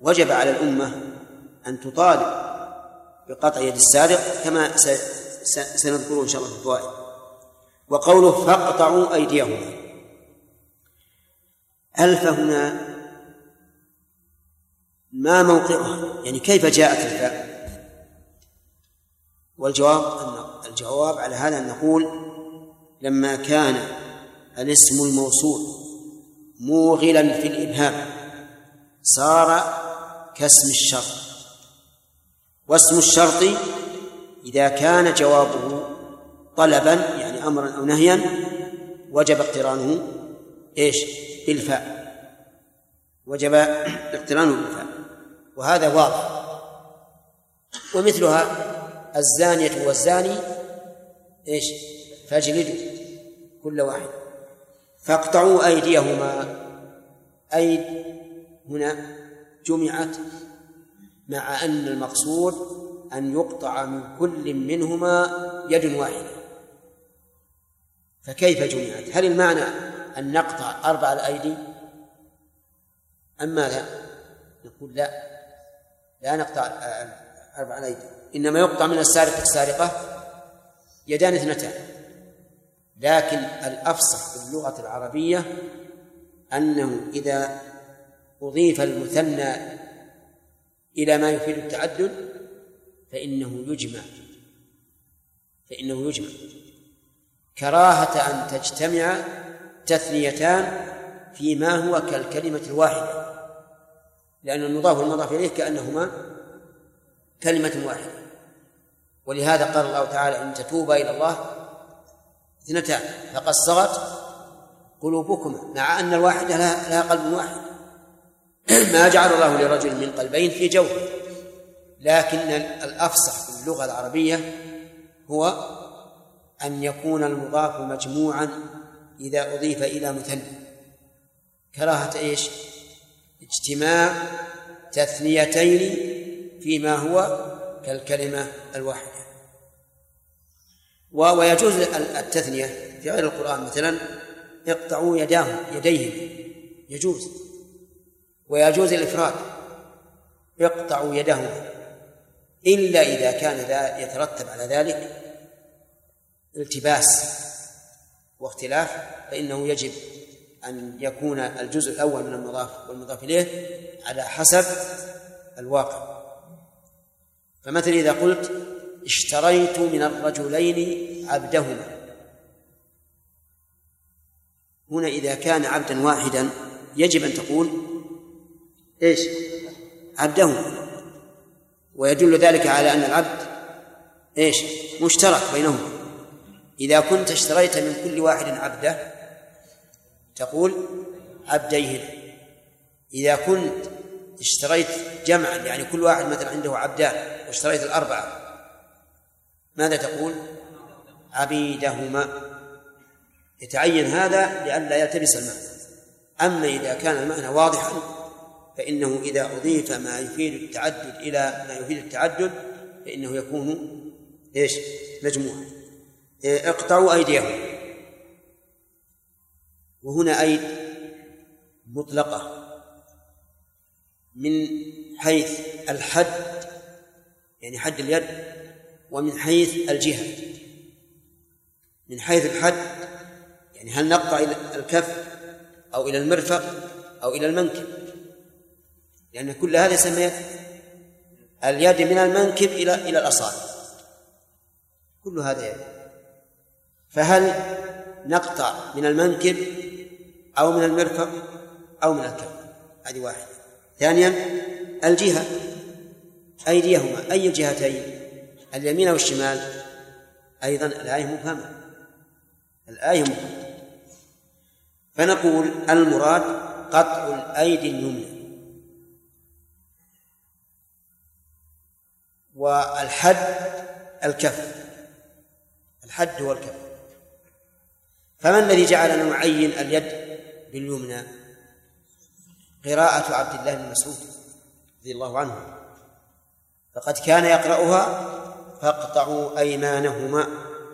وجب على الأمة أن تطالب بقطع يد السارق كما سنذكره إن شاء الله في الفوائد. وقوله فاقطعوا أيديهم، ألف هنا ما موقعها؟ يعني كيف جاءت الفاء؟ والجواب على هذا أن نقول لما كان الاسم الموصول موغلا في الإبهام صار كاسم الشرط، واسم الشرط إذا كان جوابه طلبا يعني أمرا أو نهيا وجب اقترانه بالفاء، وجب اقترانه بالفاء، وهذا واضح. ومثلها الزانية والزاني فاجلدوا كل واحد. فاقطعوا أيديهما، أيد هنا جمعت مع أن المقصود أن يقطع من كل منهما يد واحدة، فكيف جمعت؟ هل المعنى أن نقطع 4 الأيدي أم ماذا؟ نقول لا نقطع 4 الأيدي، إنما يقطع من السارق السارقة يدان 2. لكن الأفصح في اللغة العربية أنه إذا أضيف المثنى إلى ما يفيد التعدد فإنه يجمع كراهة أن تجتمع تثنيتان فيما هو كالكلمة الواحدة، لأن المضاف والمضاف إليه كأنهما كلمة واحدة. ولهذا قال الله تعالى إن تتوبا إلى الله 2 فقد صغت قلوبكما، مع أن الواحدة لها قلب واحد. ما جعل الله لرجل من قلبين في جوفه، لكن الأفصح في اللغة العربية هو أن يكون المضاف مجموعا إذا أضيف إلى مثنى، كراهة اجتماع تثنيتين فيما هو كالكلمة الواحدة. ويجوز التثنية في غير القرآن، مثلا اقطعوا يديهم يجوز، ويجوز الإفراد اقطعوا يدهم، إلا إذا كان يترتب على ذلك التباس واختلاف، فإنه يجب أن يكون الجزء الأول من المضاف والمضاف إليه على حسب الواقع. فمثلا إذا قلت اشتريت من الرجلين عبدهما، هنا إذا كان عبدا واحدا يجب أن تقول عبدهما، ويدل ذلك على أن العبد مشترك بينهما. إذا كنت اشتريت من كل واحد عبده تقول عبديه. إذا كنت اشتريت جمعا يعني كل واحد مثلا عنده عبدان واشتريت 4 ماذا تقول؟ عبيدهما. يتعين هذا لئلا يلتبس المعنى. أما إذا كان المعنى واضحا فإنه إذا أضيف ما يفيد التعدد إلى ما يفيد التعدد فإنه يكون مجموعا. اقطعوا أيديهم، وهنا أيد مطلقة من حيث الحد يعني حد اليد، ومن حيث الجهة. من حيث الحد يعني هل نقطع إلى الكف أو إلى المرفق أو إلى المنكب، لأن كل هذا يسمى اليد من المنكب إلى الأصابع، كل هذا يد. فهل نقطع من المنكب أو من المرفق أو من الكف؟ هذه واحدة. ثانيا الجهة، أيديهما أي الجهتين؟ اليمين أو الشمال؟ أيضا الآية مبهمة، فنقول المراد قطع الأيدي اليمنى، والحد الكف، الحد هو الكف. فما الذي جعلنا نعين اليد باليمنى؟ قراءة عبد الله بن مسعود رضي الله عنه، فقد كان يقرأها فاقطعوا أيمانهما.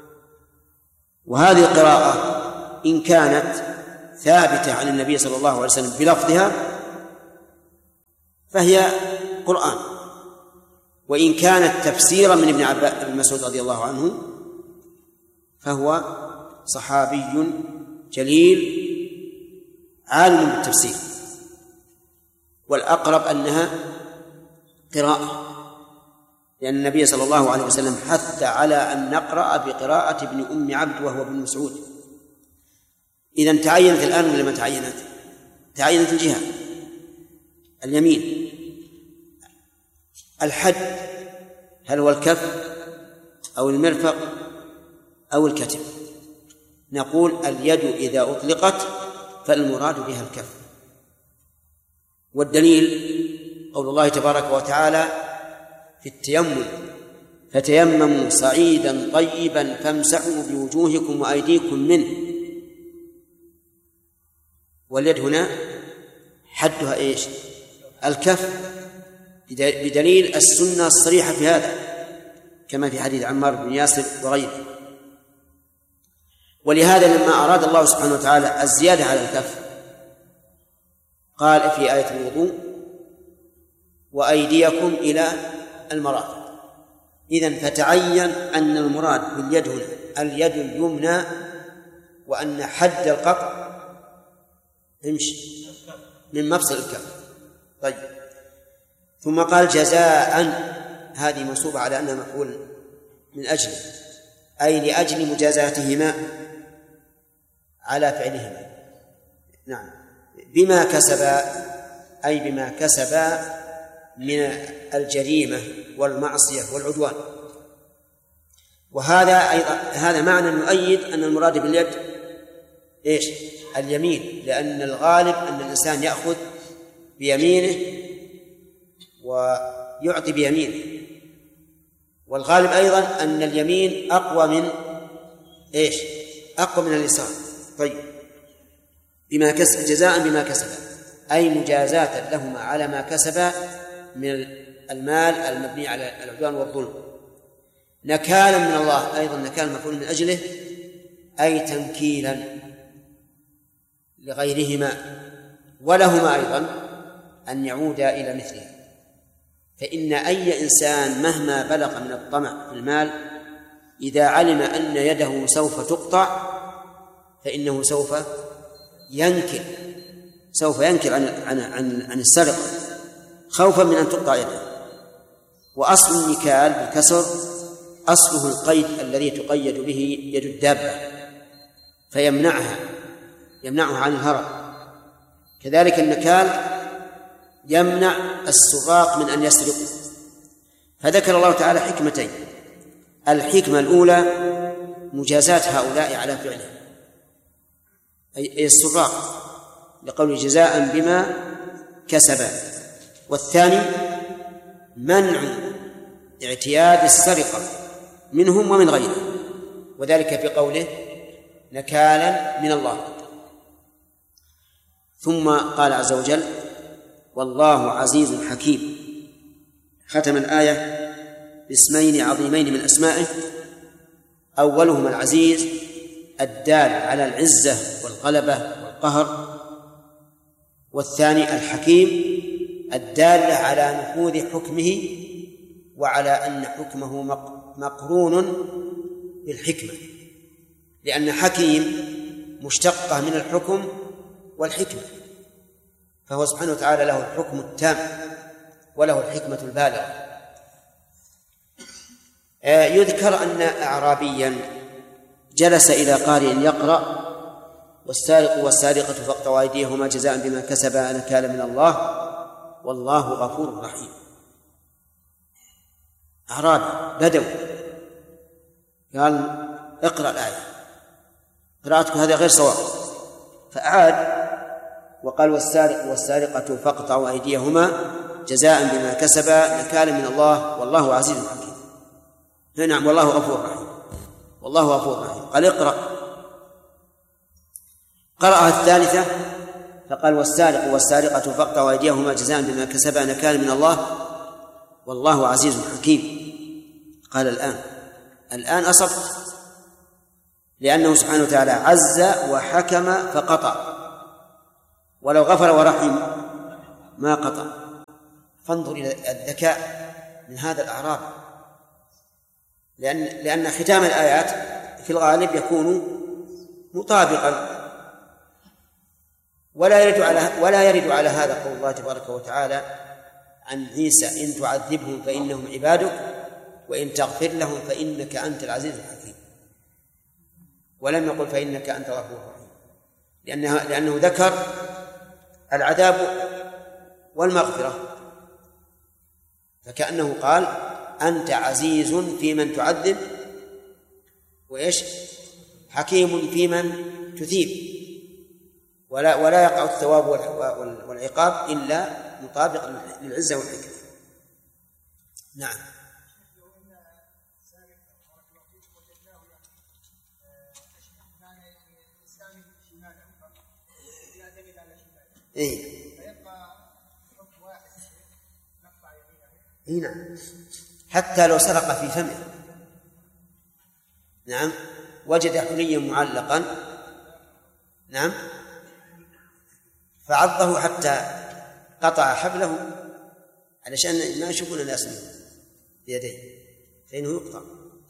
وهذه القراءة إن كانت ثابتة عن النبي صلى الله عليه وسلم بلفظها فهي قرآن، وإن كانت تفسيرا من ابن مسعود رضي الله عنه فهو صحابي جليل عالم بالتفسير، والأقرب أنها قراءة، لأن النبي صلى الله عليه وسلم حث على أن نقرأ بقراءة ابن أم عبد وهو ابن مسعود. إذن تعينت الآن ولا ما تعينت؟ تعينت الجهة، اليمين. الحد هل هو الكف أو المرفق أو الكتف؟ نقول اليد إذا أطلقت فالمراد بها الكف. والدليل قول الله تبارك وتعالى في التيمم: فتيمموا صعيدا طيبا فامسحوا بوجوهكم وأيديكم منه. واليد هنا حدها إيش؟ الكف، بدليل السنة الصريحة في هذا، كما في حديث عمار بن ياسر وغيره. ولهذا لما أراد الله سبحانه وتعالى الزيادة على الكف قال في آية الوضوء: وأيديكم إلى المرافق. إذن فتعين أن المراد باليد هنا اليد اليمنى، وأن حد القطع من مفصل الكف. طيب، ثم قال جزاء، هذه منصوبة على أنها مفعول من أجل، أي لأجل مجازاتهما على فعلهما. نعم، بما كسبا، أي بما كسبا من الجريمة والمعصية والعدوان. وهذا معنى يؤيد أن المراد باليد إيش؟ اليمين، لأن الغالب أن الإنسان يأخذ بيمينه ويعطي بيمينه، والغالب أيضا أن اليمين أقوى من إيش؟ أقوى من اليسار. طيب، بما كسب، جزاء بما كسب، أي مجازاة لهما على ما كسبا من المال المبني على العدوان والظلم. نكالا من الله، أيضا نكال مفعول من أجله، أي تنكيلا لغيرهما ولهما أيضا أن يعودا إلى مثله. فإن أي إنسان مهما بلغ من الطمع في المال إذا علم أن يده سوف تقطع فإنه سوف ينكر عن السرقة خوفا من أن تقطع يده. وأصل النكال بالكسر أصله القيد الذي تقيد به يد الدابة فيمنعها عن الهرب. كذلك النكال يمنع السراق من أن يسرقوا. فذكر الله تعالى حكمتين: الحكمة الأولى مجازاة هؤلاء على فعلهم، أي السراق، لقول جزاء بما كسبا. والثاني منع اعتياد السرقة منهم ومن غيرهم، وذلك في قوله نكالا من الله. ثم قال عز وجل: والله عزيز حكيم. ختم الآية باسمين عظيمين من أسمائه، أولهما العزيز الدال على العزة والغلبة والقهر، والثاني الحكيم الدال على نفوذ حكمه وعلى أن حكمه مقرون بالحكمة، لأن حكيم مشتقة من الحكم والحكمة، فهو سبحانه وتعالى له الحكم التام وله الحكمة البالغة. يذكر أن أعرابيا جلس إلى قارئ يقرأ: والسارق والسارقة فاقطعوا أيديهما جزاء بما كسبا نكالا من الله والله غفور رحيم. أعرابي بدوي قال: اقرأ الآية، قراءتك هذا غير صواب، فأعاد وقال: والسارق والسارقة فاقطعوا أيديهما جزاء بما كسبا نكالا من الله والله عزيز حكيم. نعم، والله غفور رحيم، والله غفور رحيم. قال: اقرأ. قرأها الثالثة فقال: والسارق والسارقة فاقطعوا أيديهما جزاء بما كسبا نكالا من الله والله عزيز حكيم. قال: الآن أصبت، لأنه سبحانه وتعالى عز وحكم فقطع، ولو غفر ورحم ما قطع. فانظر إلى الذكاء من هذا الأعرابي، لأن ختام الآيات في الغالب يكون مطابقا، ولا يرد على هذا قول الله تبارك وتعالى عن عيسى: إن تعذبهم فإنهم عبادك وإن تغفر لهم فإنك أنت العزيز الحكيم. ولم يقل فإنك أنت الغفور الرحيم، لأنه ذكر العذاب والمغفرة، فكأنه قال: أنت عزيز في من تعذب، وإيش؟ حكيم في من تثيب، ولا يقع الثواب والعقاب إلا مطابق للعزة والحكمة. نعم. إيه؟ نعم، حتى لو سرق في فمه. نعم، وجد حليا معلقا، نعم، فعضه حتى قطع حبله علشان ما يشوفون الناس بيديه، فإنه يقطع.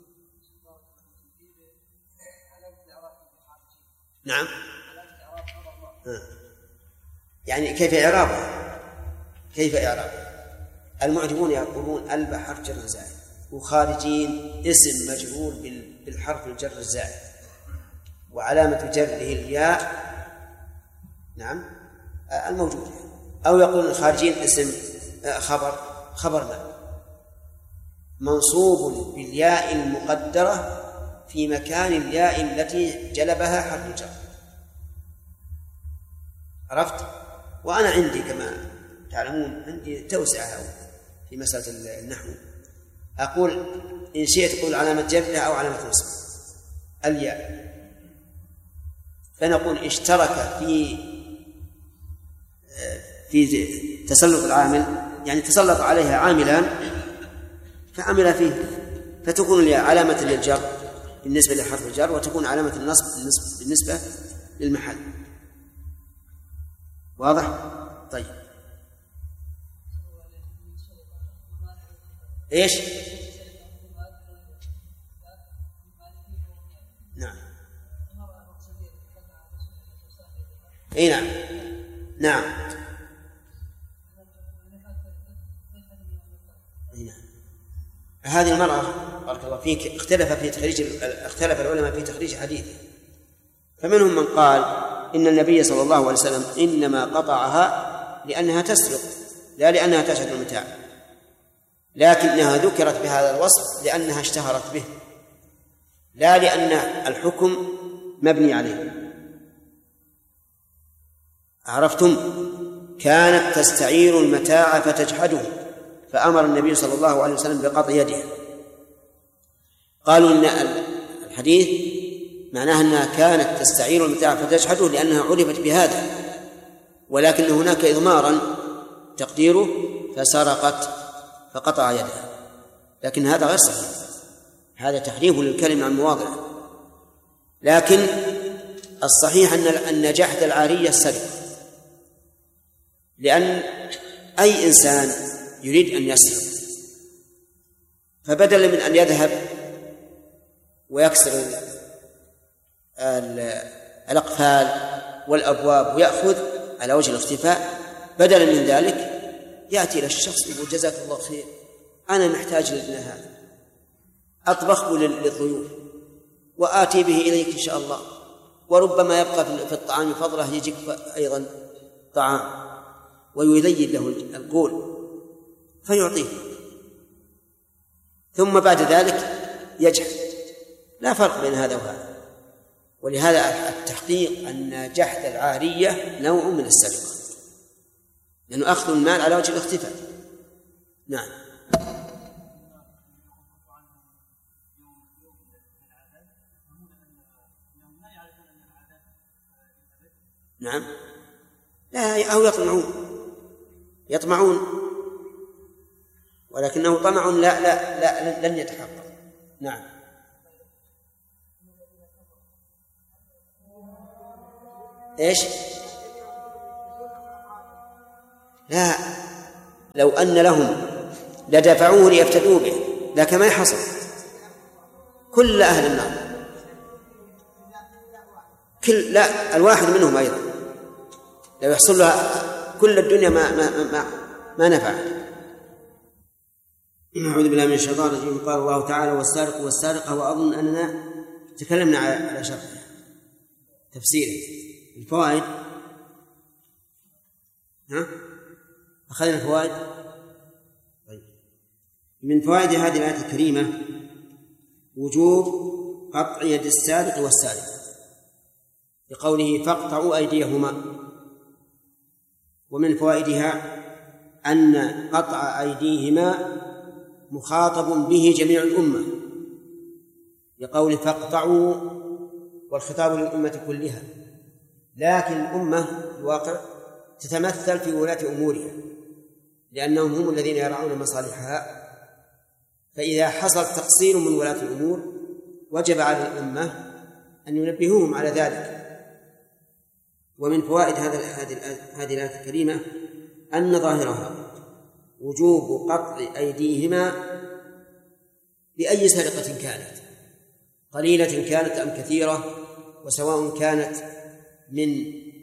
نعم. يعني كيف إعرابه؟ المعجمون يقولون الباء حرف جر زائد، وخارجين اسم مجرور بالحرف الجر الزائد، وعلامة جره الياء، نعم، الموجود. أو يقول الخارجين اسم خبر ما منصوب بالياء المقدرة في مكان الياء التي جلبها حرف الجر. عرفت؟ وأنا عندي كما تعلمون عندي توسعة في مسألة النحو، أقول إن شئت تقول علامة جره أو علامة نصب الياء، فنقول اشترك في تسلط العامل، يعني تسلط عليها عاملان فعمل فيه، فتكون الياء علامة للجر بالنسبة لحرف الجر، وتكون علامة النصب بالنسبة للمحل. واضح؟ طيب. إيش؟ نعم. إيه نعم. نعم. هذه المرأة بارك الله فيك اختلف العلماء في تخريج حديثه، فمنهم من قال إن النبي صلى الله عليه وسلم إنما قطعها لأنها تسرق لا لأنها تشهد المتاع، لكنها ذكرت بهذا الوصف لأنها اشتهرت به، لا لأن الحكم مبني عليه. عرفتم؟ كانت تستعير المتاع فتجحده، فأمر النبي صلى الله عليه وسلم بقطع يدها. قالوا إن الحديث معناها أنها كانت تستعير المتاع فتجحده لأنها عرفت بهذا، ولكن هناك إضمارا تقديره فسرقت فقطع يدها، لكن هذا غير صحيح، هذا تحريف للكلمة عن مواضعه. لكن الصحيح أن جحد العارية السرقة، لأن أي إنسان يريد أن يسرق فبدلا من أن يذهب ويكسر الأقفال والأبواب ويأخذ على وجه الاختفاء، بدلا من ذلك يأتي إلى الشخص يقول: جزاك الله خير، أنا محتاج لابن هذا، أطبخه للضيوف وآتي به إليك إن شاء الله، وربما يبقى في الطعام فضله يجيك أيضا طعام، ويلين له القول فيعطيه، ثم بعد ذلك يجحد. لا فرق بين هذا وهذا. ولهذا التحقيق أن جحد العارية نوع من السرقة، لأنه أخذ المال على وجه الاختفاء. نعم. نعم. لا، أو يطمعون ولكنه طمع لا لن يتحقق. نعم. إيش؟ لو أن لهم لدفعوه ليفتدوا به، لكن ما يحصل كل أهل النار، لا الواحد منهم أيضا لو يحصل لها كل الدنيا ما نفع. أعوذ بالله من الشيطان الرجيم. قال الله تعالى: والسارق والسارقة. وأظن أننا تكلمنا على شرح تفسيره. الفوائد أخذنا الفوائد. طيب. من فوائد هذه الآية الكريمة وجوب قطع يد السارق والسارق بقوله: فاقطعوا أيديهما. ومن فوائدها أن قطع أيديهما مخاطب به جميع الأمة بقوله: فاقطعوا، والخطاب للأمة كلها، لكن الأمة في الواقع تتمثل في ولاة أمورها لأنهم هم الذين يرعون مصالحها، فإذا حصل تقصير من ولاة الأمور وجب على الأمة أن ينبهوهم على ذلك. ومن فوائد هذه الآية الكريمة أن ظاهرها وجوب قطع أيديهما بأي سرقة كانت، قليلة كانت أم كثيرة، وسواء كانت من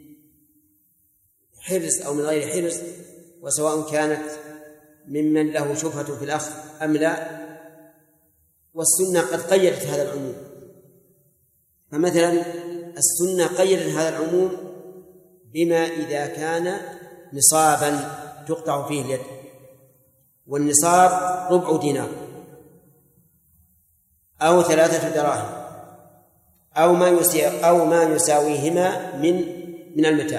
حرز أو من غير حرز، وسواء كانت ممن له شبهة في الأخذ أم لا. والسنة قد قيدت هذا العموم، فمثلا السنة قيدت هذا العموم بما إذا كان نصابا تقطع فيه اليد، والنصاب ربع دينار أو 3 دراهم أو ما يساويهما من المتاع،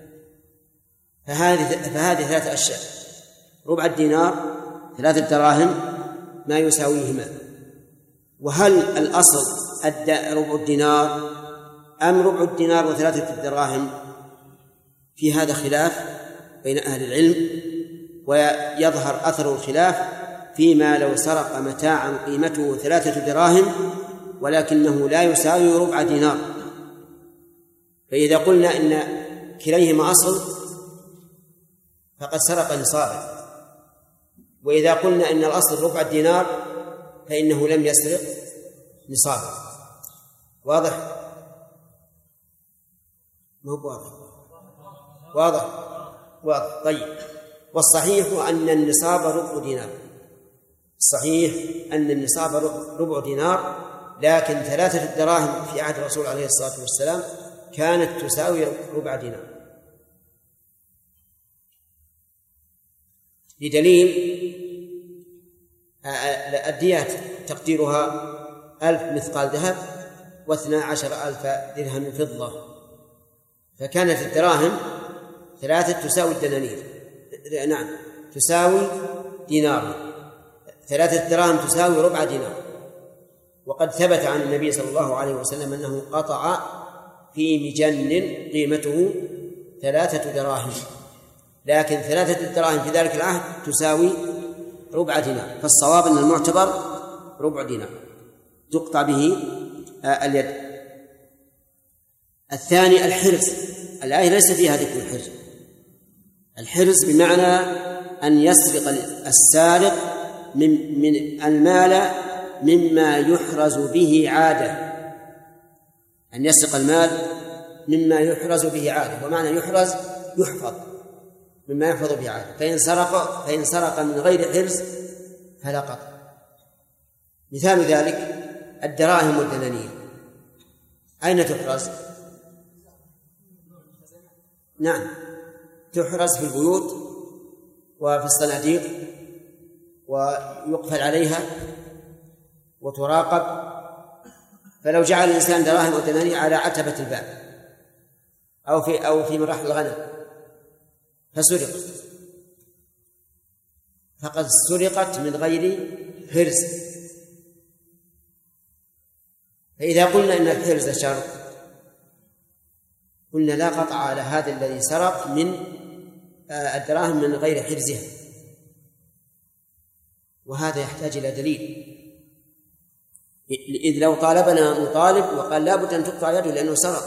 فهذه 3 أشياء: ربع الدينار، 3 دراهم، ما يساويهما. وهل الأصل ربع الدينار أم ربع الدينار و3 دراهم؟ في هذا خلاف بين أهل العلم، ويظهر أثر الخلاف فيما لو سرق متاعا قيمته 3 دراهم ولكنه لا يساوي ربع دينار، فإذا قلنا إن كليهما أصل فقد سرق نصابا، وإذا قلنا إن الأصل ربع الدينار فإنه لم يسرق نصابا. واضح؟ ما هو واضح؟ طيب. والصحيح أن النصاب ربع دينار، الصحيح أن النصاب ربع دينار، لكن 3 دراهم في عهد الرسول عليه الصلاة والسلام كانت تساوي ربع دينار، بدليل الديات تقديرها 1000 مثقال ذهب و12,000 درهم فضة، فكانت الدراهم 3 تساوي الدنانير، نعم تساوي دينار، 3 دراهم تساوي ربع دينار. وقد ثبت عن النبي صلى الله عليه وسلم أنه قطع في مجن قيمته 3 دراهم، لكن 3 دراهم في ذلك العهد تساوي ربع دينار، فالصواب أن المعتبر ربع دينار تقطع به اليد. الثاني الحرز. الآية ليس فيها ذكر الحرز. الحرز بمعنى أن يسرق السارق من المال مما يحرز به عادة، أن يسرق المال مما يحرز به عادة، ومعنى يحرز يحفظ، مما يحفظ به عادة. فإن سرق من غير حرز فلا قطع. مثال ذلك الدراهم والدنانير، أين تحرز؟ نعم تحرز في البيوت وفي الصناديق، ويقفل عليها وتراقب. فلو جعل الإنسان دراهم أو دنانير على عتبة الباب أو في مراحل الغنم فسرقت، فقد سرقت من غير حرز. فإذا قلنا إن الحرز شرط، قلنا لا قطع على هذا الذي سرق من الدراهم من غير حرزها، وهذا يحتاج إلى دليل. إذ لو طالبنا مطالب وقال لا بد أن تقطع يده لأنه سرق،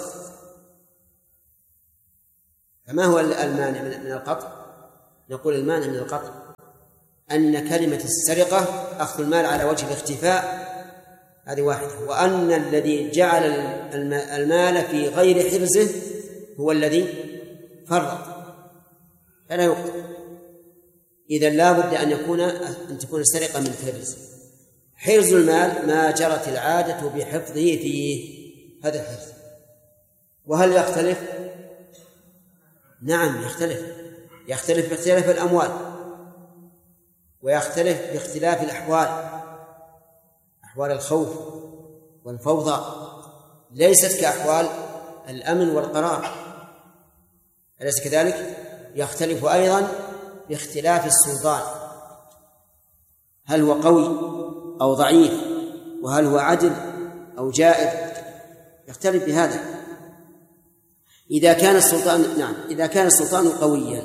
فما هو المانع من القطع؟ نقول المانع من القطع أن كلمة السرقة أخذ المال على وجه الاختفاء، هذه واحدة، وأن الذي جعل المال في غير حرزه هو الذي فرط فلا يقطع. إذن لا بد أن تكون السرقة من حرز. حرز المال ما جرت العادة بحفظه فيه، هذا الحرز. وهل يختلف؟ نعم يختلف باختلاف الأموال، ويختلف باختلاف الأحوال، أحوال الخوف والفوضى ليست كأحوال الأمن والقرار، أليس كذلك؟ يختلف أيضا باختلاف السلطان، هل هو قوي أو ضعيف، وهل هو عدل أو جائر، يختلف بهذا. إذا كان السلطان قويا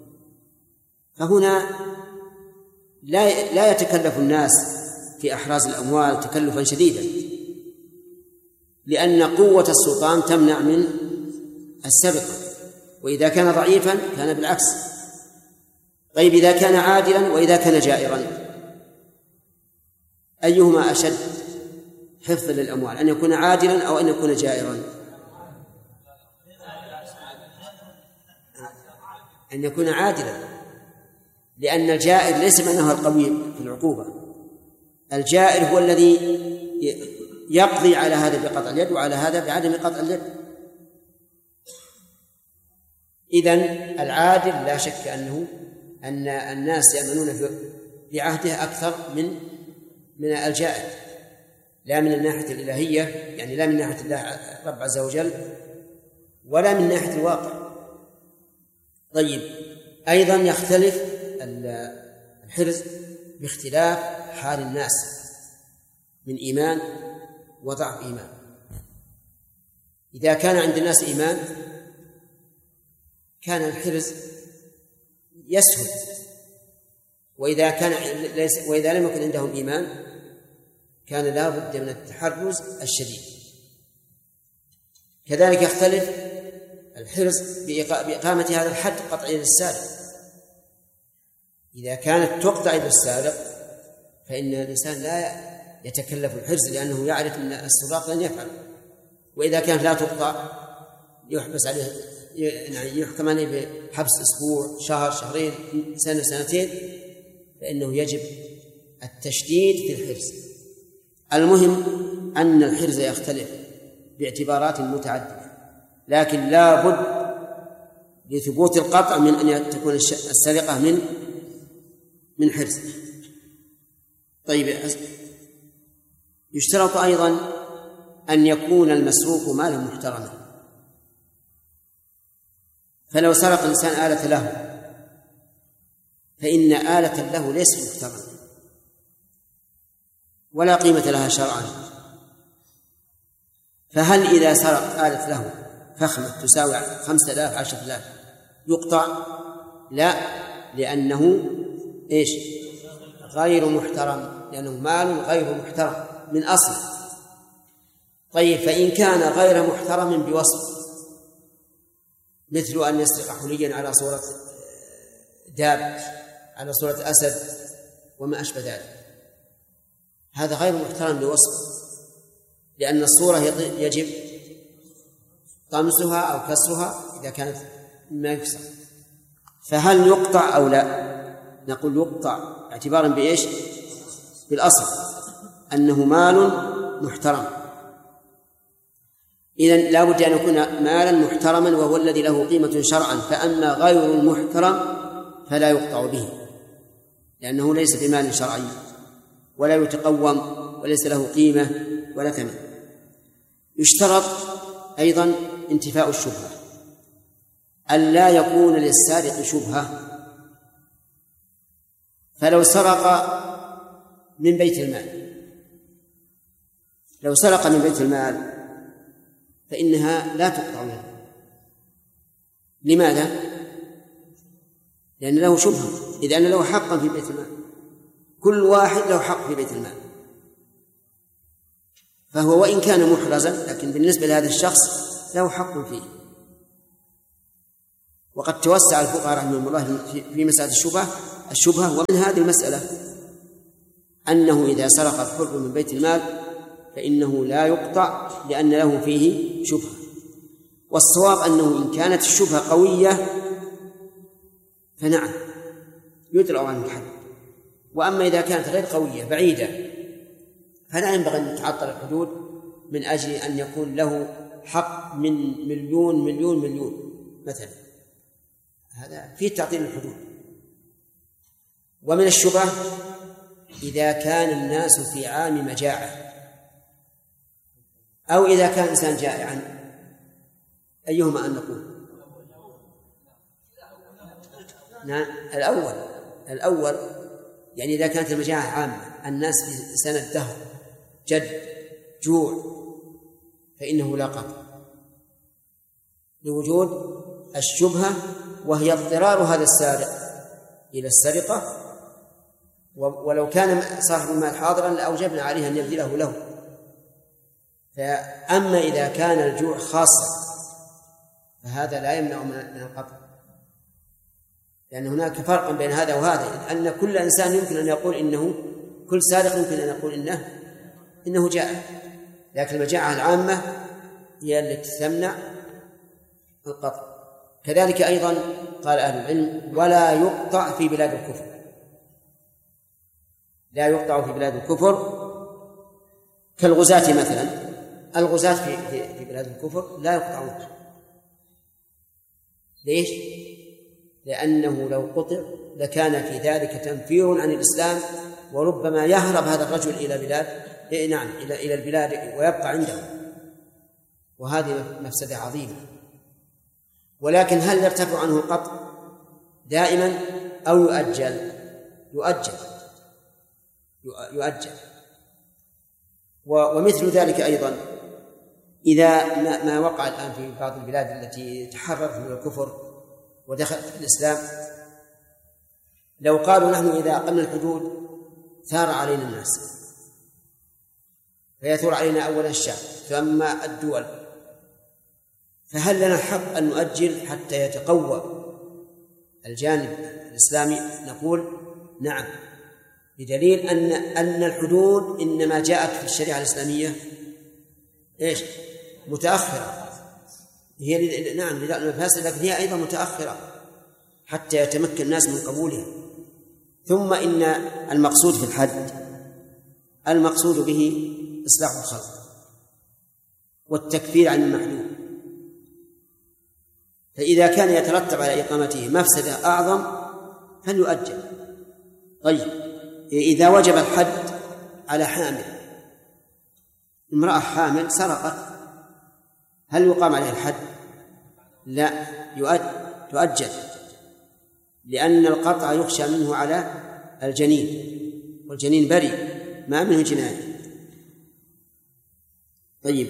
فهنا لا يتكلف الناس في أحراز الأموال تكلفا شديدا، لأن قوة السلطان تمنع من السرقة. وإذا كان ضعيفا كان بالعكس. طيب إذا كان عادلا وإذا كان جائرا، أيهما أشد حفظا للأموال، أن يكون عادلا أو أن يكون جائرا؟ أن يكون عادلا، لأن الجائر ليس معناه القوي في العقوبة، الجائر هو الذي يقضي على هذا بقطع اليد وعلى هذا بعدم قطع اليد. إذن العادل لا شك أن الناس يأمنون في عهده أكثر من الجائر، لا من الناحية الإلهية، يعني لا من ناحية الله رب عز وجل، ولا من ناحية الواقع. طيب أيضا يختلف الحرز باختلاف حال الناس من إيمان وضعف إيمان. إذا كان عند الناس إيمان كان الحرز يسهل، وإذا لم يكن عندهم إيمان كان لا بد من التحرز الشديد. كذلك يختلف الحرز بإقامة هذا الحد، قطع يد السارق. إذا كانت تقطع يد السارق فإن الإنسان لا يتكلف الحرز، لأنه يعرف أن السراق لن يفعل. وإذا كانت لا تقطع يحبس عليه، يعني يحكم عليه بحبس أسبوع، شهر، شهرين، سنة، سنتين، فإنه يجب التشديد في الحرز. المهم أن الحرز يختلف باعتبارات متعددة، لكن لا بد لثبوت القطع من أن تكون السرقة من حرز. طيب يشترط أيضا أن يكون المسروق مالا محترما، فلو سرق الإنسان آلة له فإن آلة له ليست محترمة ولا قيمة لها شرعا، فهل إذا سرق آلة له فخمة تساوي 5000 10,000 يقطع؟ لا، لأنه غير محترم، لأنه مال غير محترم من أصل. طيب فإن كان غير محترم بوصف، مثل أن يسرق حليا على صورة داب، على صورة أسد وما أشبه ذلك، هذا غير محترم بوصف، لأن الصورة يجب طمسها أو كسرها إذا كانت مما يكسر. فهل يقطع أو لا؟ نقول يقطع اعتبارا بإيش؟ بالأصل أنه مال محترم. إذن لا بد أن يكون مالا محترما وهو الذي له قيمة شرعا، فأما غير المحترم فلا يقطع به، لأنه ليس بمال شرعي ولا يتقوم وليس له قيمة ولا ثمن. يشترط أيضا انتفاء الشبهة، أن لا يكون للسارق شبهة. فلو سرق من بيت المال، لو سرق من بيت المال فإنها لا تقطع منه. لماذا؟ لأن له شبهة، إذ أن له حقا في بيت المال، كل واحد له حق في بيت المال، فهو وإن كان محرزا لكن بالنسبة لهذا الشخص له حق فيه. وقد توسع الفقهاء رحمهم الله في مسألة الشبهة الشبهة. ومن هذه المسألة أنه إذا سرق الحر من بيت المال فإنه لا يقطع لأن له فيه شبهة، والصواب أنه إن كانت الشبهة قوية فنعم يدرأ عنه الحد، وأما إذا كانت غير قوية بعيدة فلا ينبغي أن تعطل الحدود من أجل أن يكون له حق من مليون مثلا، هذا فيه تعطيل الحدود. ومن الشبهة إذا كان الناس في عام مجاعة أو إذا كان إنسان جائعا، أيهما أن نقول؟ نعم الأول، يعني إذا كانت المجاعة عامة الناس في سنة دهر جد جوع فإنه لا قطع لوجود الشبهة، وهي اضطرار هذا السارق إلى السرقة، ولو كان صاحب المال حاضرا لأوجبنا عليه أن يبذله له. فأما إذا كان الجوع خاصة فهذا لا يمنع من القطع، لأن هناك فرق بين هذا وهذا، أن كل إنسان يمكن أن يقول إنه، كل سارق يمكن أن يقول إنه جائع، لكن المجاعة العامة هي التي تمنع القطع. كذلك أيضا قال أهل العلم ولا يقطع في بلاد الكفر، لا يقطع في بلاد الكفر كالغزاة مثلا، الغزاة في بلاد الكفر لا يقطعون. ليش؟ لأنه لو قطع لكان في ذلك تنفير عن الإسلام، وربما يهرب هذا الرجل إلى بلاد إلى البلاد ويبقى عنده، وهذه مفسدة عظيمة. ولكن هل يرتفع عنه القطع دائما أو يؤجل؟ يؤجل. ومثل ذلك أيضا إذا ما وقع الآن في بعض البلاد التي تحررت من الكفر ودخلت في الإسلام، لو قالوا نحن إذا أقمنا الحدود ثار علينا الناس، فيثور علينا أولا الشعب ثم الدول، فهل لنا الحق أن نؤجل حتى يتقوى الجانب الإسلامي؟ نقول نعم، بدليل أن الحدود إنما جاءت في الشريعة الإسلامية متأخرة، هي نعم المفاسد، لكن هي أيضا متأخرة حتى يتمكن الناس من قبولها. ثم إن المقصود في الحد المقصود به إصلاح الخلق والتكفير عن المحدود، فإذا كان يترتب على إقامته مفسدة أعظم فليؤجل. طيب إذا وجب الحد على حامل، امرأة حامل سرقت، هل يقام عليها الحد؟ لا، تؤجل، لأن القطع يخشى منه على الجنين، والجنين بريء ما منه جناية. طيب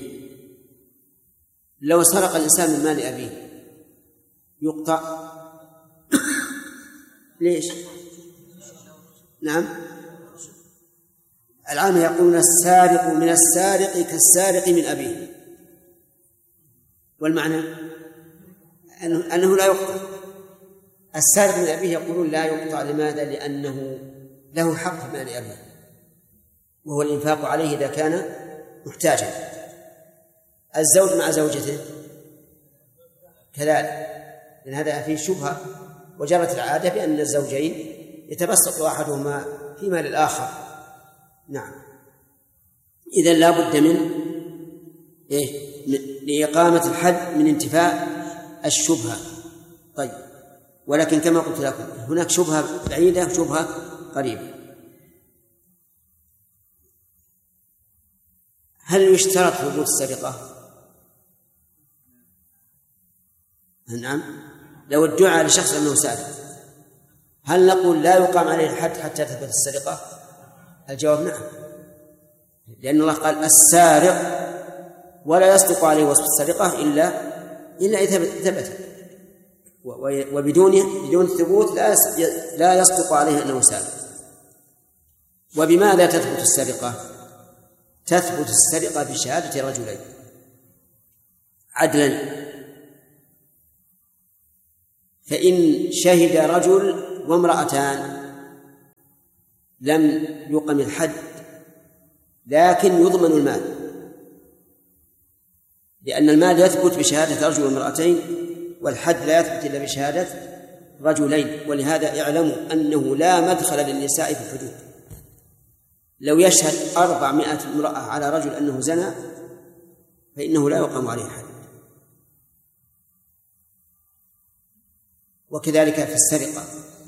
لو سرق الإنسان من مال أبيه يقطع؟ ليش؟ نعم، العامة يقولون السارق من السارق كالسارق من أبيه، والمعنى أنه لا يقطع. السارق من أبيه يقولون لا يقطع، لماذا؟ لأنه له حق مال أبيه، وهو الإنفاق عليه إذا كان محتاجا. الزوج مع زوجته كذلك، لأن هذا فيه شبهة، وجرت العادة بأن الزوجين يتبسط أحدهما في مال الآخر. نعم، إذن لا بد من لإقامة الحد من انتفاء الشبهة. طيب، ولكن كما قلت لكم هناك شبهة بعيدة وشبهة قريبة. هل يشترط ثبوت السرقة؟ نعم، لو ادعى لشخص أنه سارق هل نقول لا يقام عليه الحد حتى تثبت السرقة؟ الجواب نعم، لأن الله قال السارق ولا يصدق عليه وصف السرقة إلا إذا ثبت، بدون ثبوت لا يصدق عليه أنه سارق. وبماذا تثبت السرقة؟ تثبت السرقة بشهادة رجلين عدلا، فإن شهد رجل وامرأتان لم يقم الحد لكن يضمن المال، لأن المال يثبت بشهادة رجل وامرأتين، والحد لا يثبت إلا بشهادة رجلين. ولهذا اعلموا أنه لا مدخل للنساء في الحدود. لو يشهد 400 امرأة على رجل أنه زنى فإنه لا يقام عليه حد. وكذلك في السرقة،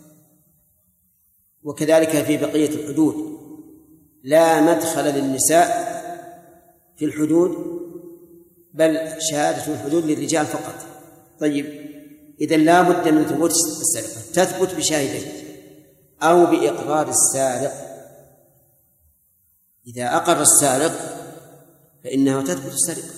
وكذلك في بقية الحدود لا مدخل للنساء في الحدود، بل شهادة الحدود للرجال فقط. طيب، إذن لا بد من ثبوت السرقة، تثبت بشاهدين أو بإقرار السارق. إذا أقر السارق فإنها تثبت السرقة،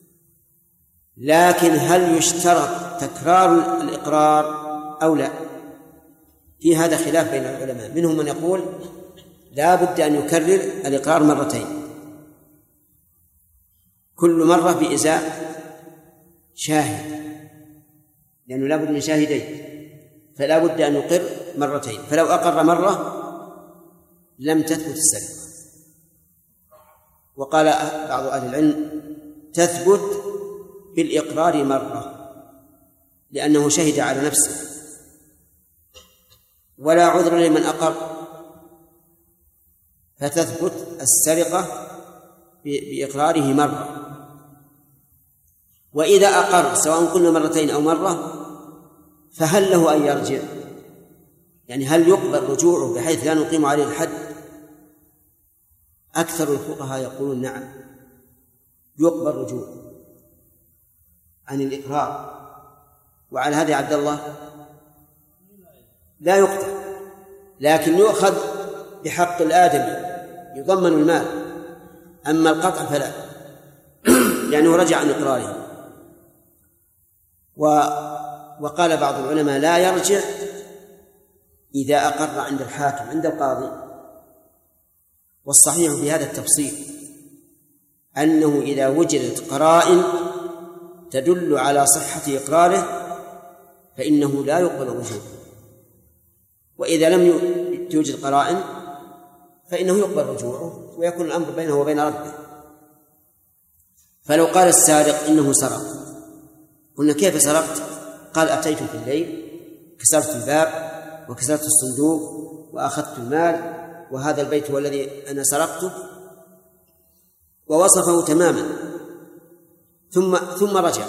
لكن هل يشترط تكرار الإقرار أو لا؟ في هذا خلاف بين العلماء، منهم من يقول لا بد أن يكرر الإقرار مرتين، كل مرة بإزاء شاهد، لأنه لا بد من شاهدين، فلا بد أن يقر مرتين. فلو أقر مرة لم تثبت السرقة. وقال بعض أهل العلم تثبت بالإقرار مرة، لأنه شهد على نفسه، ولا عذر لمن أقر، فتثبت السرقة بإقراره مرة. وإذا أقر سواء قلنا مرتين أو مرة فهل له أن يرجع؟ يعني هل يقبل رجوعه بحيث لا نقيم عليه الحد؟ أكثر الفقهاء يقولون نعم، يقبل رجوعه عن الإقرار. وعلى هذا عبد الله لا يقتل، لكن يؤخذ بحق الآدمي يضمن المال، أما القطع فلا، لأنه رجع عن إقراره. وقال بعض العلماء لا يرجع إذا أقر عند الحاكم عند القاضي. والصحيح في هذا التفصيل أنه إذا وجدت قرائن تدل على صحة إقراره فإنه لا يقبل رجوعه، وإذا لم توجد قرائن فإنه يقبل رجوعه ويكون الأمر بينه وبين ربه. فلو قال السارق إنه سرق، قلنا كيف سرقت؟ قال أتيت في الليل كسرت الباب وكسرت الصندوق وأخذت المال وهذا البيت هو الذي أنا سرقته، ووصفه تماما، ثم رجع.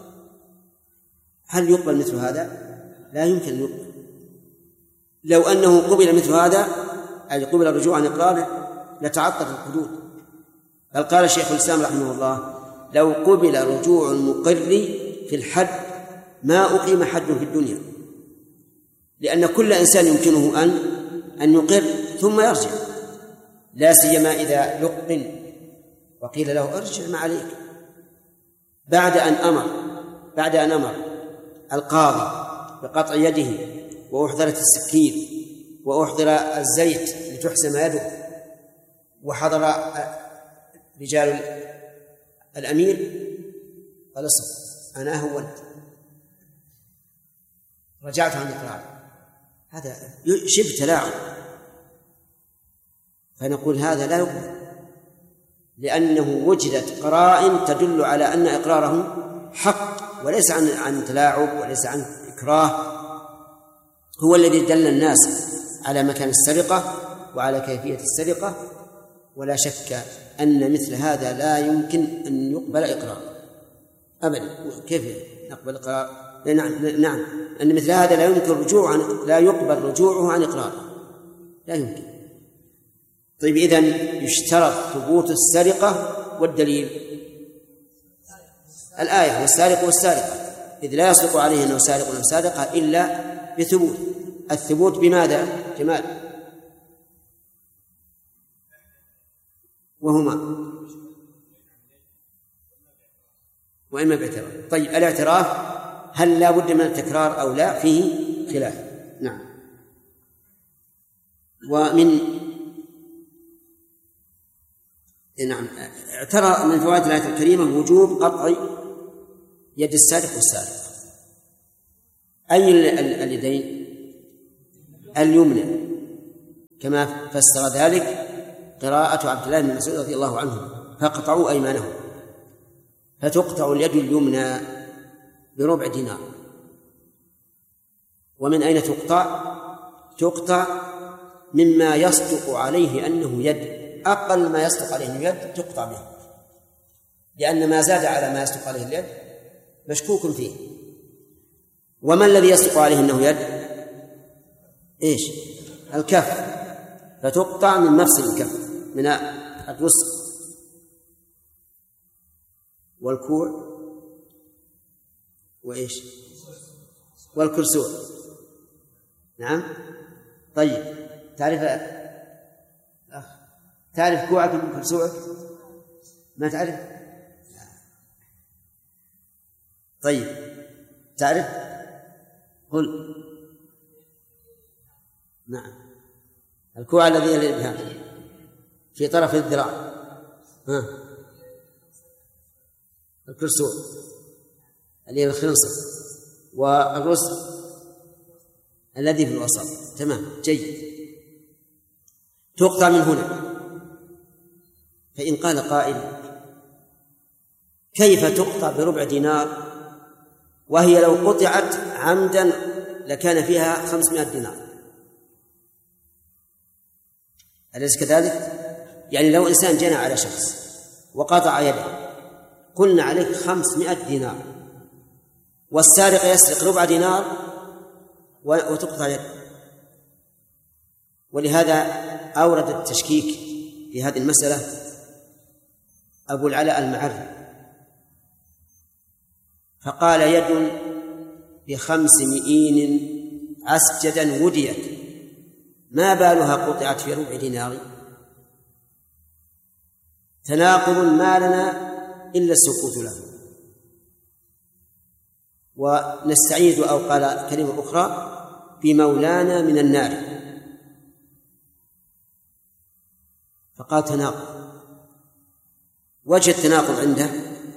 هل يقبل مثل هذا؟ لا يمكن أن يقبل. لو أنه قبل مثل هذا أي قبل الرجوع عن إقراره لتعطل الحدود. بل قال شيخ الإسلام رحمه الله لو قبل رجوع المقر في الحد ما أقيم حد في الدنيا، لأن كل إنسان يمكنه أن يقر ثم يرجع، لا سيما إذا لقن وقيل له ارجع ما عليك، بعد أن أمر القاضي بقطع يده وأحضرت السكين وأحضر الزيت لتحسم يده وحضر رجال الأمير، قال اصبر أنا هونت رجعت عن إقرار، هذا شبه تلاعب. فنقول هذا لا يقبل، لأنه وجدت قرائن تدل على أن إقراره حق وليس عن تلاعب وليس عن إكراه. هو الذي دل الناس على مكان السرقة وعلى كيفية السرقة، ولا شك أن مثل هذا لا يمكن أن يقبل إقرار أبدا. كيف نقبل إقرار؟ نعم أن مثل هذا لا يقبل رجوعه عن إقرار، لا يمكن. طيب إذن يشترط ثبوت السرقة، والدليل الآية والسارق والسارقة، إذ لا يصدق عليه أنه سارق أو سارقة إلا بثبوت. الثبوت بماذا؟ جمال وهما وإما باعتراف. طيب الاعتراف هل لا بد من التكرار أو لا؟ فيه خلاف. نعم. اعترى من فوائد الآية الكريمة وجوب قطع يد السارق والسارقة. أي اليدين؟ اليمنى، كما فسر ذلك قراءة عبد الله بن مسعود رضي الله عنه: فاقطعوا أيمانهم. فتقطع اليد اليمنى بربع دينار. ومن أين تقطع؟ تقطع مما يصدق عليه أنه يد، أقل ما يصدق عليه أنه يد تقطع به، لأن ما زاد على ما يصدق عليه اليد مشكوك فيه. وما الذي يصدق عليه أنه يد؟ إيش؟ الكف، فتقطع من مفصل الكف، من الوسط. والكوع وإيش؟ والكرسوع. نعم. طيب، تعرف كوعك من كرسوعك؟ ما تعرف؟ طيب، تعرف؟ قل. نعم، الكوع الذي يلي الإبهام في طرف الذراع. الكرسوع اللي هي الخنصر، والرسل الذي في الوسط. تمام، جيد. تقطع من هنا. فإن قال قائل: كيف تقطع بربع دينار وهي لو قطعت عمدا لكان فيها 500 دينار؟ أليس كذلك؟ يعني لو إنسان جنى على شخص وقطع يده، قلنا عليك 500 دينار، والسارق يسرق ربع دينار وتقطع يده. ولهذا أورد التشكيك في هذه المسألة أبو العلاء المعري، فقال: يد ب5 مئين عسجدا وديت، ما بالها قطعت في ربع دينار؟ تناقض ما لنا إلا السكوت له. ونستعيد، أو قال كلمة أخرى: بمولانا من النار. فقال تناقض. وجه التناقض عنده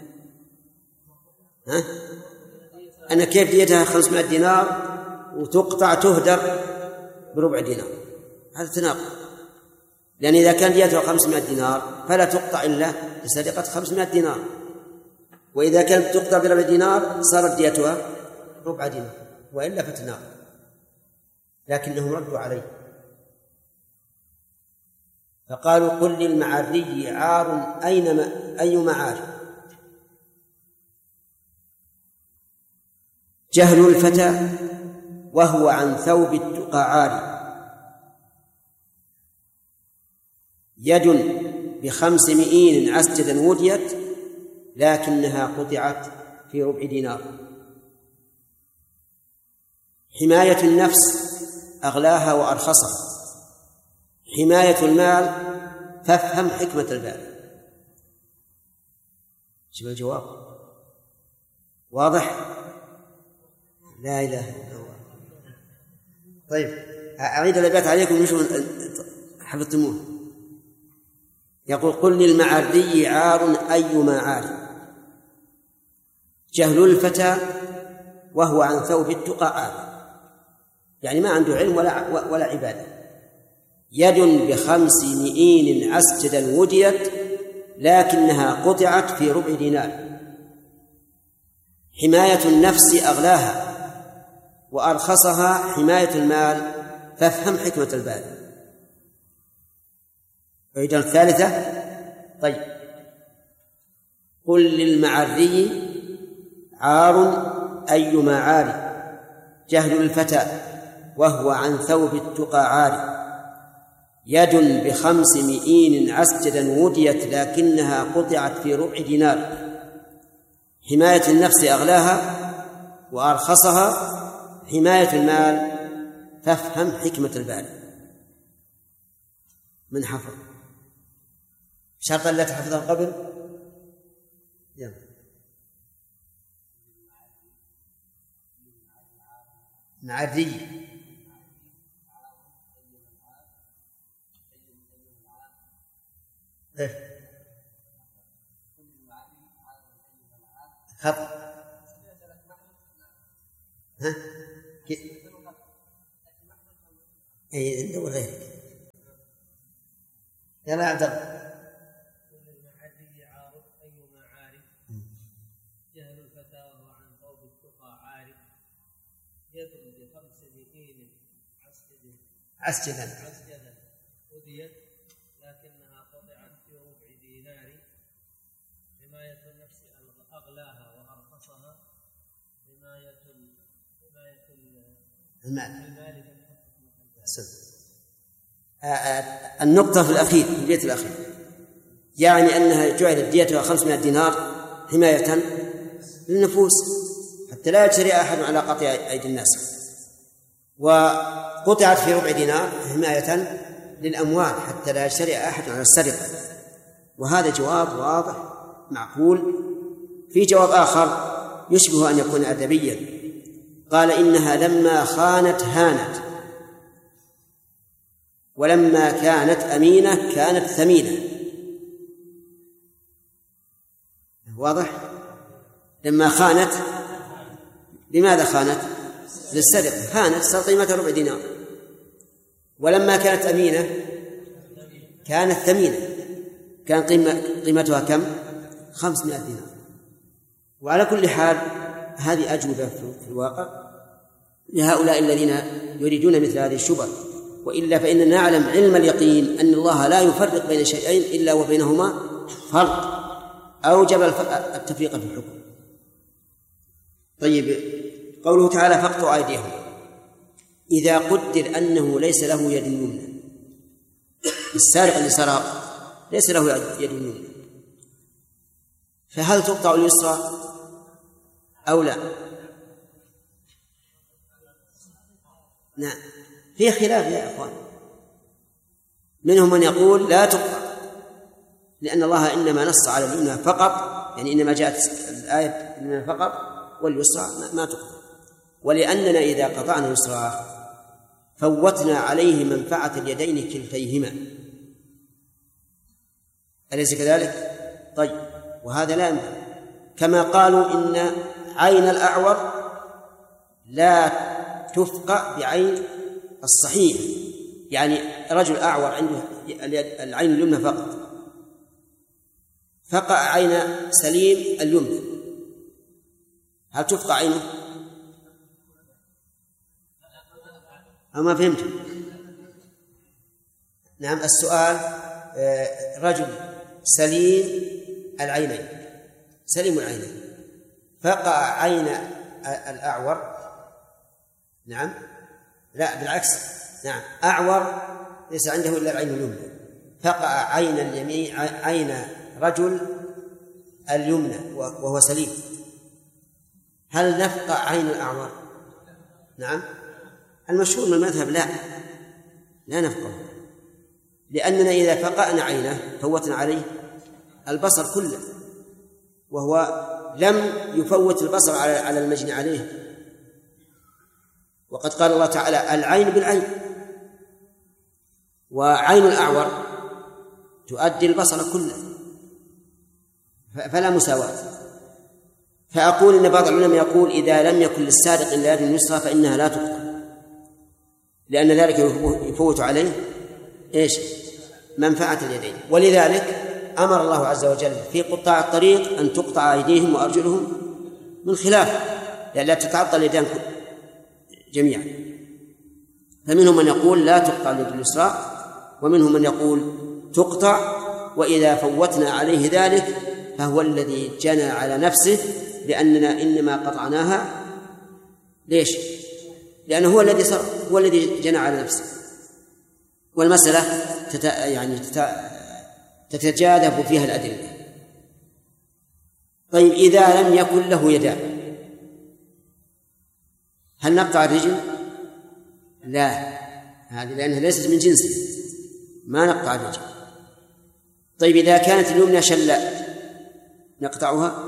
أن كيف ديتها 500 دينار وتقطع تهدر بربع دينار؟ هذا تناقض، لأن إذا كان ديتها 500 دينار فلا تقطع إلا بسرقة 500 دينار، وإذا كانت تقطع بربع دينار صارت ديتها ربع دينار، وإلا فتناقض. لكنهم ردوا عليه فقالوا: قل للمعري عار أي معار؟ جهل الفتى وهو عن ثوب التقى عار. يد ب5 مئين عسجدا وديت، لكنها قطعت في ربع دينار. حماية النفس أغلاها وأرخصها، حماية المال فافهم حكمة البال. شوف الجواب واضح؟ لا إله إلا الله. طيب، أعيد الأبيات عليكم وشو حفظتموه. يقول: قل للمعري عار أيما عار. جهل الفتى وهو عن ثوب التقى عار، يعني ما عنده علم ولا عبادة. يد ب5 مئين عسجدا وديت، لكنها قطعت في ربع دينار. حماية النفس أغلاها وأرخصها، حماية المال فافهم حكمة البال. أيضا الثالثة. طيب، قل للمعري عار أيما عار. جهل الفتى وهو عن ثوب التقى عار. يد ب5 مئين عسجدا وديت، لكنها قطعت في ربع دينار. حماية النفس أغلاها وأرخصها، حماية المال فافهم حكمة البال. من حفظ شرطا لا تحفظها قبل؟ معري. خط. ها؟ أي أنت وغيرك. يلا يا عبد الله. جهل الفتى وهو عن ثوب التقى عارف يد ب500 عسجدا أديت لكنها قطعت في ربع دينار حماية النفس أغلاها وأرخصها حماية المال. النقطة في الأخير، في البيت الأخير، يعني أنها جعلت ديتها 500 دينار حماية للنفوس حتى لا يجري أحد على قطع أيدي الناس، وقطعت في ربع دينار حماية للأموال حتى لا يجري أحد على السرقة. وهذا جواب واضح معقول. في جواب آخر يشبه أن يكون أدبيا، قال إنها لما خانت هانت، ولما كانت أمينة كانت ثمينة. واضح؟ لما خانت، لماذا خانت؟ للسرقة، خانت صار قيمتها ربع دينار. ولما كانت أمينة كانت ثمينة، كان قيمتها كم؟ 500 دينار. وعلى كل حال هذه أجوبة في الواقع لهؤلاء الذين يريدون مثل هذه الشبهة، وإلا فإننا نعلم علم اليقين أن الله لا يفرق بين شيئين إلا وبينهما فرق أوجب التفريق في الحكم. طيب، قوله تعالى فاقطعوا أيديهم، إذا قدر أنه ليس له يد يمنى، السارق اللي سرق ليس له يد يمنى، فهل تقطع اليسرى أو لا؟ نعم، في خلاف يا أخوان. منهم من يقول لا تقطع، لأن الله إنما نص على اليمنى فقط، يعني إنما جاءت الآية إنما فقط، واليسرى ما تقطع. ولأننا إذا قطعنا اليسرى فوتنا عليه منفعة اليدين كلتيهما، أليس كذلك؟ طيب، وهذا لا ينفع. كما قالوا إن عين الأعور لا تفقع بعين الصحيح، يعني رجل أعور عنده العين اليمنى فقط، فقع عين سليم اليمنى، هل تفقع عينه؟ أما فهمت؟ نعم، السؤال رجل سليم العينين، سليم العينين، فقع عين الأعور، نعم، لا بالعكس، نعم، أعور ليس عنده إلا العين اليمنى، فقع عين اليمين، عين رجل اليمنى وهو سليم، هل نفقع عين الأعور؟ نعم، المشهور من المذهب لا نفقع، لأننا إذا فقعنا عينه فوتنا عليه البصر كله، وهو لم يفوت البصر على المجني عليه. وقد قال الله تعالى العين بالعين، وعين الأعور تؤدي البصر كله، فلا مساواة. فأقول إن بعض العلماء يقول إذا لم يكن للسارق إلا يد يسرى فإنها لا تقطع، لأن ذلك يفوت عليه إيش؟ منفعة اليدين. ولذلك أمر الله عز وجل في قطاع الطريق أن تقطع أيديهم وأرجلهم من خلاف، لا تتعطل اليدان جميعا. فمنهم من يقول لا تقطع اليد اليسرى، ومنهم من يقول تقطع، وإذا فوتنا عليه ذلك فهو الذي جنى على نفسه، لأننا إنما قطعناها ليش؟ لأنه هو الذي جنى على نفسه. والمسألة تتجاذب فيها الأدلة. طيب، إذا لم يكن له يدان هل نقطع الرجل؟ لا، هذه لأنها ليست من جنسه، ما نقطع الرجل. طيب، إذا كانت اليمنى شلاء نقطعها؟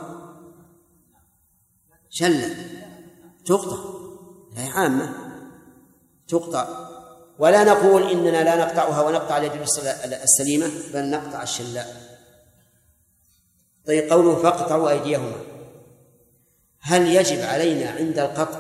شلاء تقطع، لا عامة تقطع. ولا نقول إننا لا نقطعها ونقطع اليد السليمة، بل نقطع الشلاء. طيب، قوله فاقطعوا أيديهما، هل يجب علينا عند القطع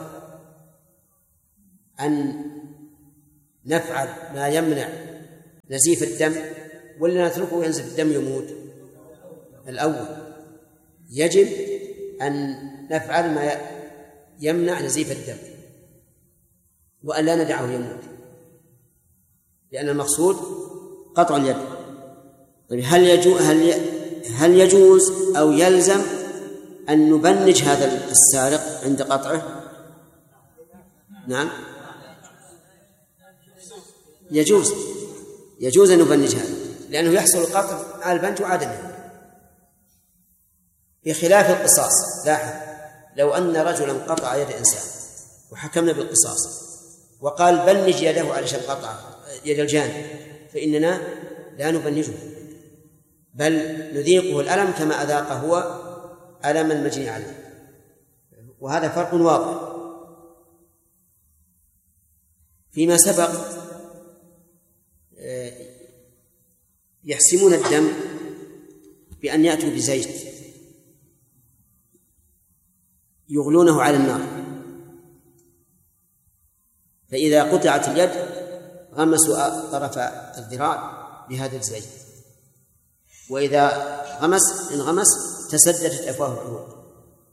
أن نفعل ما يمنع نزيف الدم ولا نتركه ينزف الدم يموت؟ الأول. يجب أن نفعل ما يمنع نزيف الدم وأن لا ندعه يموت، لأن المقصود قطع اليد. طيب هل يجوز أو يلزم أن نبنج هذا السارق عند قطعه؟ نعم، يجوز أن نبنج هذا، لأنه يحصل القطع على البنج وعدمه، بخلاف القصاص. لاحظ، لو أن رجلا قطع يد إنسان وحكمنا بالقصاص وقال بنج يده علشان قطع يد الجاني، فإننا لا نبنجه، بل نذيقه الألم كما أذاق هو ألم المجني عليه، وهذا فرق واضح. فيما سبق يحسمون الدم بأن يأتوا بزيت يغلونه على النار، فإذا قطعت اليد غمسوا طرف الذراع بهذا الزيت، وإذا انغمس تسددت أفواه العروق.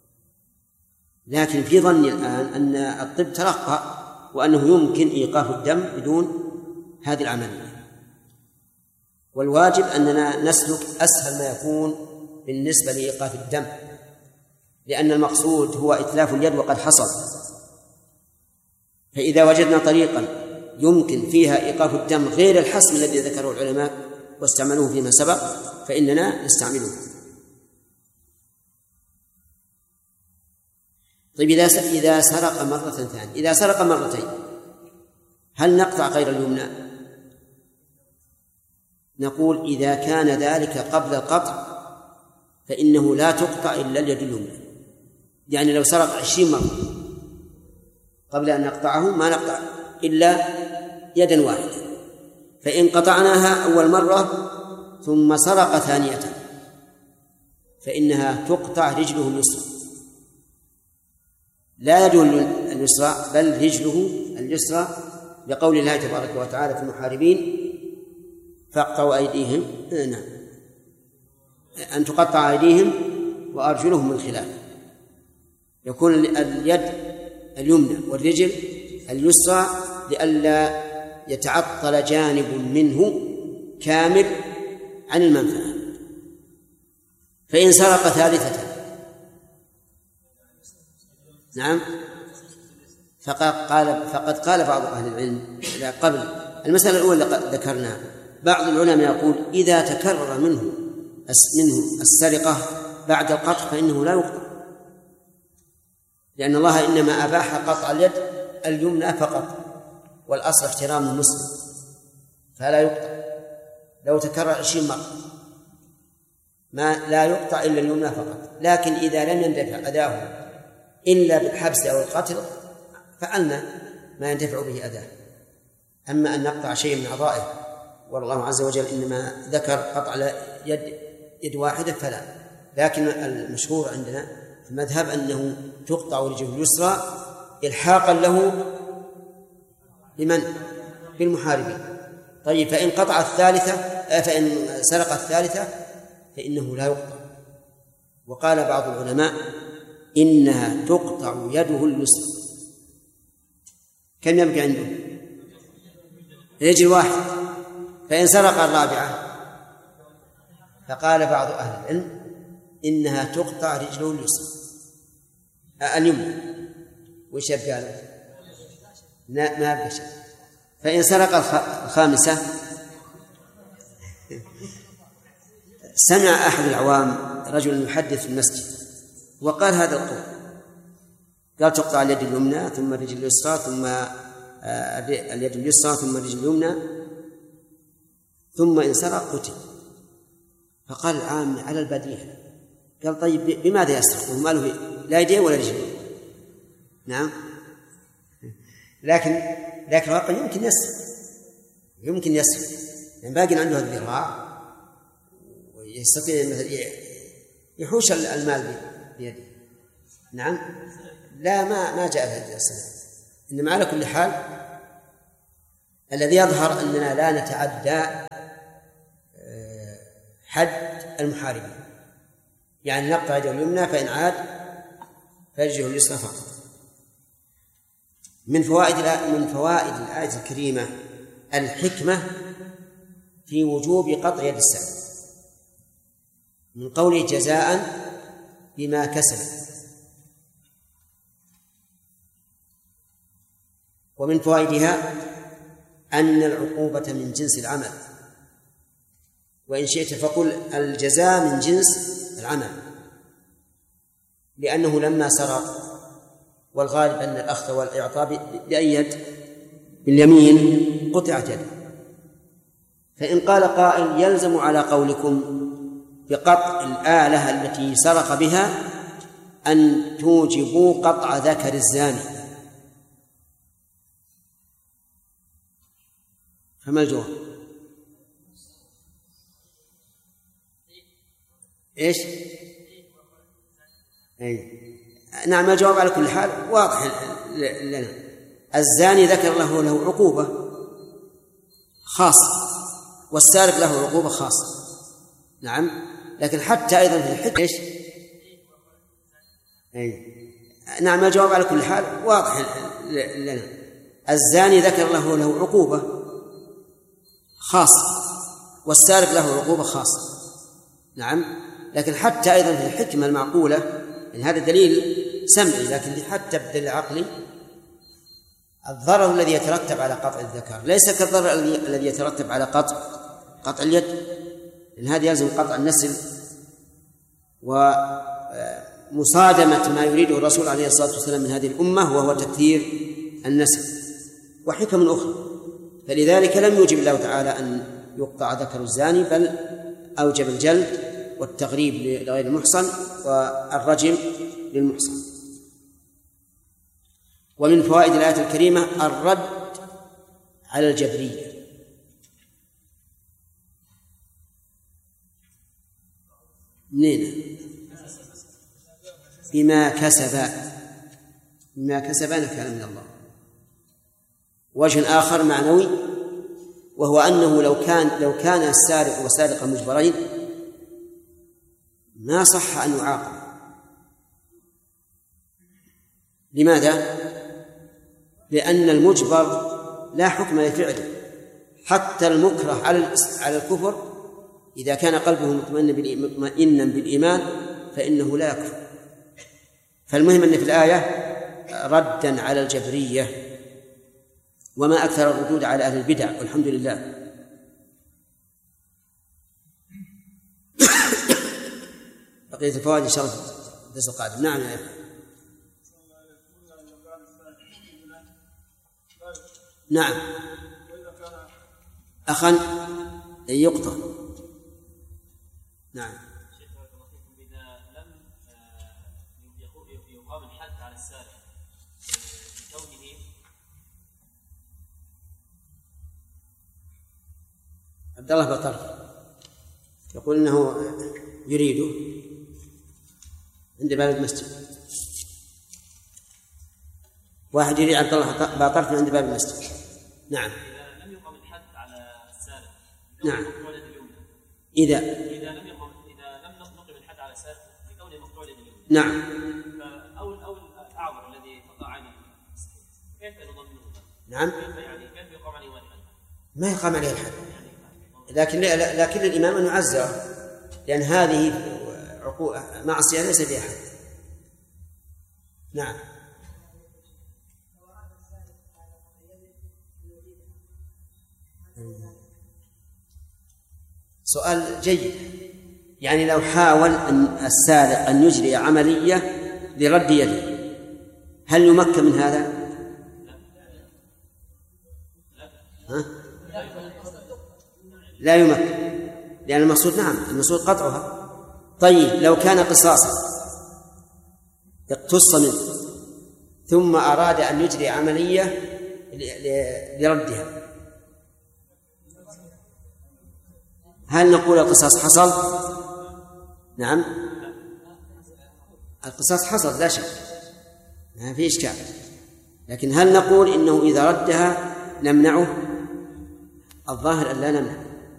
لكن في ظني الآن أن الطب ترقى وأنه يمكن إيقاف الدم بدون هذه العملية، والواجب أننا نسلك أسهل ما يكون بالنسبة لإيقاف الدم، لأن المقصود هو إتلاف اليد وقد حصل. فإذا وجدنا طريقا يمكن فيها إيقاف الدم غير الحسم الذي ذكره العلماء واستعملوه فيما سبق فإننا نستعمله. طيب إذا سرق مرة ثانية، إذا سرق مرتين، هل نقطع غير اليمنى؟ نقول إذا كان ذلك قبل القطع فإنه لا تقطع إلا اليد اليمنى. يعني لو سرق 20 مرة قبل أن نقطعه ما نقطع إلا يدا واحدة، فإن قطعناها أول مرة ثم سرق ثانية فإنها تقطع رجله اليسرى، لا يده اليسرى بل رجله اليسرى، لقول الله تبارك وتعالى في المحاربين فاقطعوا أيديهم، نعم، أن تقطع أيديهم وأرجلهم من خلاف، يكون اليد اليمنى والرجل اليسرى لئلا يتعطل جانب منه كامل عن المنفعة. فإن سرق ثالثة، نعم، فقد قال بعض أهل العلم قبل المسألة الأولى ذكرنا، بعض العلماء يقول إذا تكرر منه السرقة بعد القطع فإنه لا يقطع، لأن الله إنما أباح قطع اليد اليمنى فقط، والأصل احترام المسلم فلا يقطع. لو تكرر 20 مرة لا يقطع إلا اليمنى فقط، لكن إذا لم يندفع أداه إلا بالحبس أو القتل فعلنا ما يندفع به أداه. أما أن نقطع شيء من أعضائه والله عز وجل إنما ذكر قطع يد واحدة فلا. لكن المشهور عندنا في المذهب أنه تقطع رجله اليسرى إلحاقا له بمن؟ بالمحاربين. طيب فإن قطع الثالثة فإن سرق الثالثة فإنه لا يقطع. وقال بعض العلماء إنها تقطع يده اليسرى. كم يبقى عنده؟ رجل واحد. فإن سرق الرابعة فقال بعض أهل العلم إنها تقطع رجله اليسرى اليمنى. وش يبقى له؟ ما يبقى شيء. فإن سرق الخامسة سمع أحد العوام رجل يحدث في المسجد وقال هذا القول، قال تقطع اليد اليمنى ثم الرجل اليسرى ثم اليد اليسرى ثم الرجل اليمنى ثم إن سرق قتل. فقال العام على البديهة، قال طيب بماذا يسرق وما له لا يديه ولا رجله؟ نعم، لكن الواقع يمكن يسرق يعني باقي عنده الذراع ويستطيع يحوش المال بيده. نعم، لا ما جاء في هذه الصلاة. إنما على كل حال الذي يظهر أننا لا نتعدى حد المحاربين، يعني نقطع يده اليمنى فإن عاد فرجه اليسرى فقط. من فوائد الآية الكريمة الحكمة في وجوب قطع يد السارق، من قوله جزاء بما كسب. ومن فوائدها أن العقوبة من جنس العمل، وإن شئت فقل الجزاء من جنس العمل، لأنه لما سرق والغالب أن الأخذ والإعطاء بأي يد؟ باليمين، قطعت يده. فإن قال قائل يلزم على قولكم بقطع الآلة التي سرق بها أن توجبوا قطع ذكر الزاني، فما الجواب؟ إيش؟ نعم، الجواب على كل حال واضح لنا. الزاني ذكر له عقوبة خاصة، والسارق له عقوبة خاصة. نعم، لكن حتى أيضا في الحد إيش؟ نعم، الجواب على كل حال واضح لنا. الزاني ذكر له عقوبة خاصة، والسارق له عقوبة خاصة. نعم، لكن حتى أيضا في الحكمة المعقولة، يعني هذا دليل سمعي، لكن حتى بالدليل العقلي الضرر الذي يترتب على قطع الذكر ليس كالضرر الذي يترتب على قطع اليد، لأن هذا يلزم قطع النسل ومصادمة ما يريده الرسول عليه الصلاة والسلام من هذه الأمة، وهو تكثير النسل وحكم أخرى. فلذلك لم يوجب الله تعالى أن يقطع ذكر الزاني، بل أوجب الجلد والتغريب لغير المحصن والرجم للمحصن. ومن فوائد الآية الكريمة الرد على الجبرية. منين؟ بما كسب نكالا من الله. وجه آخر معنوي، وهو أنه لو كان السارق والسارقة مجبرين ما صح أن يعاقب. لماذا؟ لأن المجبر لا حكم لفعله، حتى المكره على الكفر إذا كان قلبه مطمئنا بالإيمان فإنه لا يكفر. فالمهم أن في الآية ردا على الجبرية، وما أكثر الردود على أهل البدع، والحمد لله. بقية الفوائد إن شاء الله الدرس القادم. نعم يا أخي. نعم، أخا يقطع. نعم. إذا لم يقام الحد على السارق بكونه عبد الله بطرف يقول إنه يريده عند باب المسجد. واحد يريد عبد الله بطرف عند باب المسجد. نعم. إذا لم يقام الحد على السارق. نعم. إذا لم نقم الحد على السارق بكونه مقطوع اليد اليمنى. نعم. أو الأعور الذي قطع عينه كيف نضمنه؟ نعم. كيف يقام عليه الحد؟ ما يقام عليه الحد، لكن الإمام أن يعزره، لأن هذه معصية ليس بها حد. نعم. سؤال جيد. يعني لو حاول السارق أن يجري عملية لرد يده، هل يمكن من هذا؟ لا يمكن، لأن المقصود المقصود قطعها. طيب لو كان قصاصا اقتص منه ثم أراد أن يجري عملية لردها، هل نقول القصاص حصل؟ نعم، القصاص حصل لا شك، ما في إشكال. لكن هل نقول إنه إذا ردها نمنعه؟ الظاهر أن لا نمنع.